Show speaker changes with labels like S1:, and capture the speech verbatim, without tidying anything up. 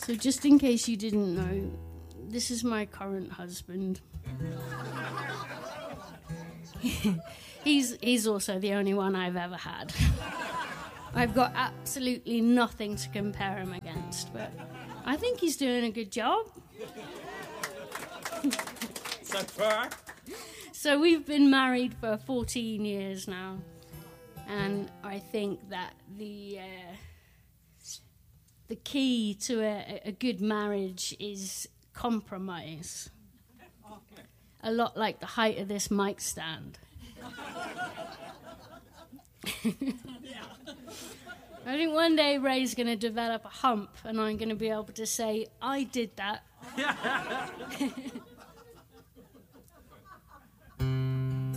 S1: So just in case you didn't know, this is my current husband. he's he's also the only one I've ever had. I've got absolutely nothing to compare him against, but I think he's doing a good job.
S2: So far?
S1: So we've been married for fourteen years now, and I think that the uh, the key to a, a good marriage is compromise. A lot like the height of this mic stand. I think one day Ray's going to develop a hump and I'm going to be able to say, I did that.